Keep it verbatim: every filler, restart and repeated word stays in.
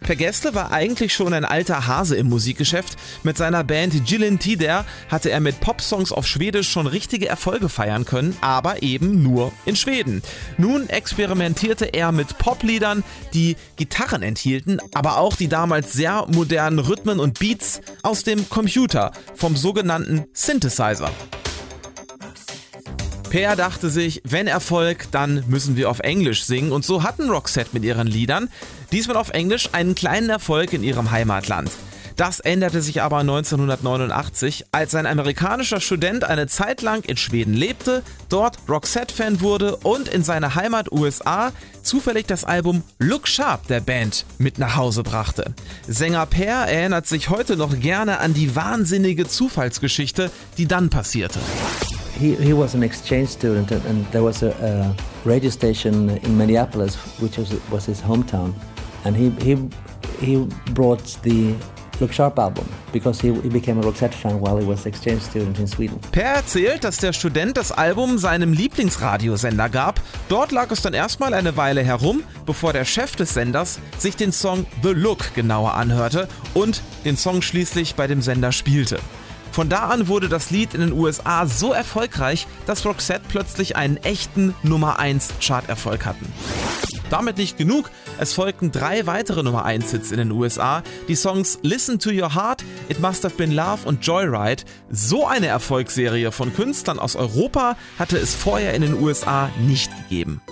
Per Gessle war eigentlich schon ein alter Hase im Musikgeschäft. Mit seiner Band Gyllene Tider hatte er mit Popsongs auf Schwedisch schon richtige Erfolge feiern können, aber eben nur in Schweden. Nun experimentierte er mit Popliedern, die Gitarren enthielten, aber auch die damals sehr modernen Rhythmen und Beats aus dem Computer, vom sogenannten Synthesizer. Per dachte sich, wenn Erfolg, dann müssen wir auf Englisch singen, und so hatten Roxette mit ihren Liedern diesmal auf Englisch einen kleinen Erfolg in ihrem Heimatland. Das änderte sich aber neunzehnhundertneunundachtzig, als ein amerikanischer Student eine Zeit lang in Schweden lebte, dort Roxette-Fan wurde und in seine Heimat U S A zufällig das Album Look Sharp der Band mit nach Hause brachte. Sänger Per erinnert sich heute noch gerne an die wahnsinnige Zufallsgeschichte, die dann passierte. He, he was an exchange student, and, and there was a, a radio station in Minneapolis, which was, was his hometown, and he, he, he brought the Look Sharp album, because he, he became a Roxette fan while he was exchange student in Sweden. Per erzählt, dass der Student das Album seinem Lieblingsradiosender gab. Dort lag es dann erstmal eine Weile herum, bevor der Chef des Senders sich den Song The Look genauer anhörte und den Song schließlich bei dem Sender spielte. Von da an wurde das Lied in den U S A so erfolgreich, dass Roxette plötzlich einen echten Nummer eins Charterfolg hatten. Damit nicht genug, es folgten drei weitere Nummer eins Hits in den U S A, die Songs Listen to Your Heart, It Must Have Been Love und Joyride. So eine Erfolgsserie von Künstlern aus Europa hatte es vorher in den U S A nicht gegeben.